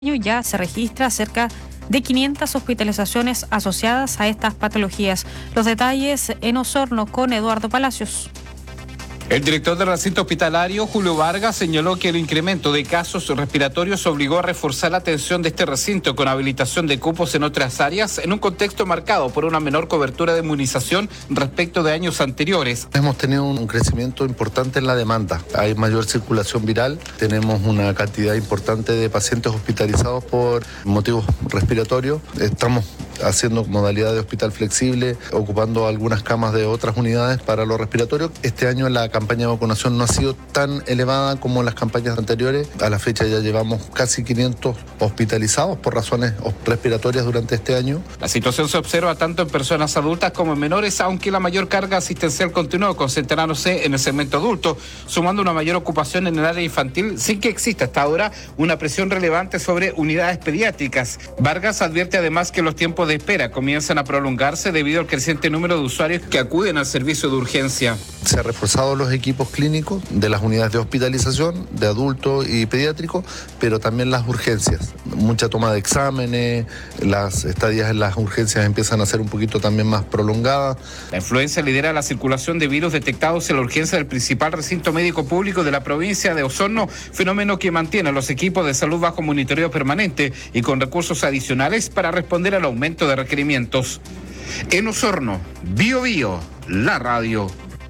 ya se registra cerca de 500 hospitalizaciones asociadas a estas patologías. Los detalles en Osorno con Eduardo Palacios. El director del recinto hospitalario, Julio Vargas, señaló que el incremento de casos respiratorios obligó a reforzar la atención de este recinto con habilitación de cupos en otras áreas en un contexto marcado por una menor cobertura de inmunización respecto de años anteriores. Hemos tenido un crecimiento importante en la demanda. Hay mayor circulación viral, tenemos una cantidad importante de pacientes hospitalizados por motivos respiratorios. Estamos haciendo modalidad de hospital flexible, ocupando algunas camas de otras unidades para los respiratorios. Este año la campaña de vacunación no ha sido tan elevada como las campañas anteriores. A la fecha ya llevamos casi 500 hospitalizados por razones respiratorias durante este año. La situación se observa tanto en personas adultas como en menores, aunque la mayor carga asistencial continuó concentrándose en el segmento adulto, sumando una mayor ocupación en el área infantil sin que exista hasta ahora una presión relevante sobre unidades pediátricas. Vargas advierte además que los tiempos de espera comienzan a prolongarse debido al creciente número de usuarios que acuden al servicio de urgencia. Se ha reforzado los equipos clínicos de las unidades de hospitalización, de adultos y pediátricos, pero también las urgencias. Mucha toma de exámenes, las estadías en las urgencias empiezan a ser un poquito también más prolongadas. La influenza lidera la circulación de virus detectados en la urgencia del principal recinto médico público de la provincia de Osorno, fenómeno que mantiene a los equipos de salud bajo monitoreo permanente y con recursos adicionales para responder al aumento de requerimientos. En Osorno, Bio Bio, la radio.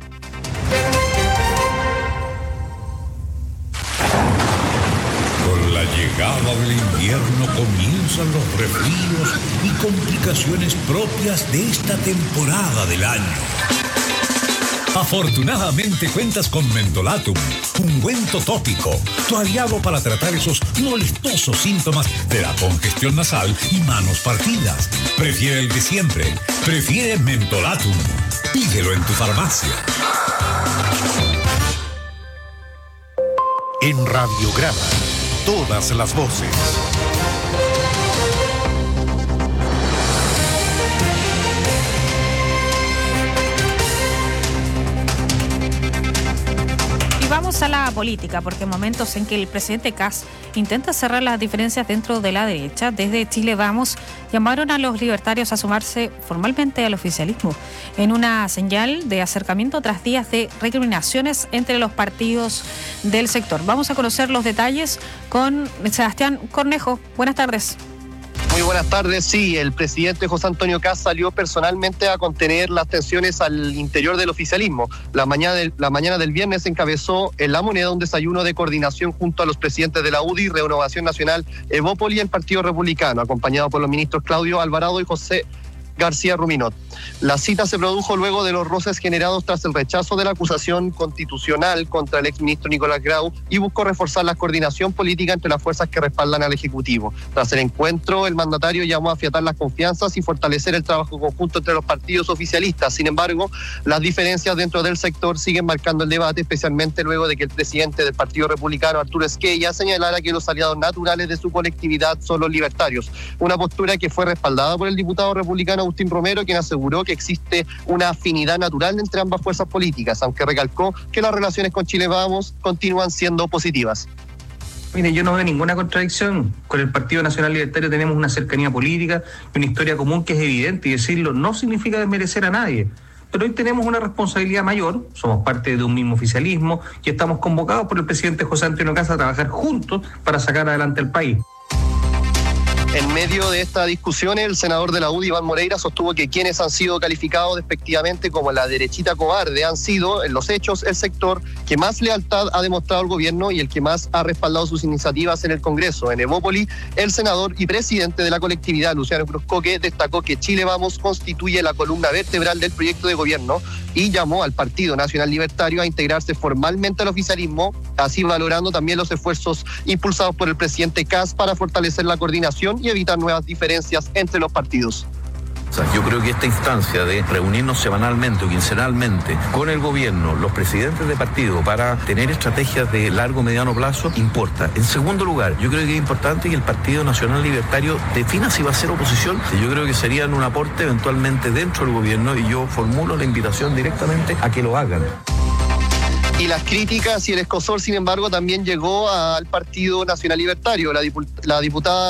Con la llegada del invierno comienzan los resfríos y complicaciones propias de esta temporada del año. Afortunadamente cuentas con Mentolatum, ungüento tópico, tu aliado para tratar esos molestosos síntomas de la congestión nasal y manos partidas. Prefiere el de siempre, prefiere Mentolatum. Pídelo en tu farmacia. En Radiograma, todas las voces. Vamos a la política, porque en momentos en que el presidente Kast intenta cerrar las diferencias dentro de la derecha, desde Chile Vamos llamaron a los libertarios a sumarse formalmente al oficialismo, en una señal de acercamiento tras días de recriminaciones entre los partidos del sector. Vamos a conocer los detalles con Sebastián Cornejo. Buenas tardes. Muy buenas tardes. Sí, el presidente José Antonio Kast salió personalmente a contener las tensiones al interior del oficialismo. La mañana del viernes encabezó en La Moneda un desayuno de coordinación junto a los presidentes de la UDI, Renovación Nacional, Evópoli y el Partido Republicano, acompañado por los ministros Claudio Alvarado y José García Ruminot. La cita se produjo luego de los roces generados tras el rechazo de la acusación constitucional contra el exministro Nicolás Grau y buscó reforzar la coordinación política entre las fuerzas que respaldan al Ejecutivo. Tras el encuentro, el mandatario llamó a afiatar las confianzas y fortalecer el trabajo conjunto entre los partidos oficialistas. Sin embargo, las diferencias dentro del sector siguen marcando el debate, especialmente luego de que el presidente del Partido Republicano, Arturo Esquella, señalara que los aliados naturales de su colectividad son los libertarios. Una postura que fue respaldada por el diputado republicano Agustín Romero, quien aseguró que existe una afinidad natural entre ambas fuerzas políticas, aunque recalcó que las relaciones con Chile Vamos continúan siendo positivas. Mire, yo no veo ninguna contradicción. Con el Partido Nacional Libertario tenemos una cercanía política y una historia común que es evidente, y decirlo no significa desmerecer a nadie. Pero hoy tenemos una responsabilidad mayor, somos parte de un mismo oficialismo y estamos convocados por el presidente José Antonio Kast a trabajar juntos para sacar adelante el país. En medio de esta discusión, el senador de la UDI, Iván Moreira, sostuvo que quienes han sido calificados despectivamente como la derechita cobarde han sido, en los hechos, el sector que más lealtad ha demostrado al gobierno y el que más ha respaldado sus iniciativas en el Congreso. En Evópoli, el senador y presidente de la colectividad, Luciano Cruzcoque, destacó que Chile Vamos constituye la columna vertebral del proyecto de gobierno y llamó al Partido Nacional Libertario a integrarse formalmente al oficialismo, así valorando también los esfuerzos impulsados por el presidente Kast para fortalecer la coordinación y evitar nuevas diferencias entre los partidos. Yo creo que esta instancia de reunirnos semanalmente o quincenalmente con el gobierno, los presidentes de partido, para tener estrategias de largo o mediano plazo, importa. En segundo lugar, yo creo que es importante que el Partido Nacional Libertario defina si va a ser oposición. Yo creo que serían un aporte eventualmente dentro del gobierno y yo formulo la invitación directamente a que lo hagan. Y las críticas y el escozor, sin embargo, también llegó al Partido Nacional Libertario. La diputada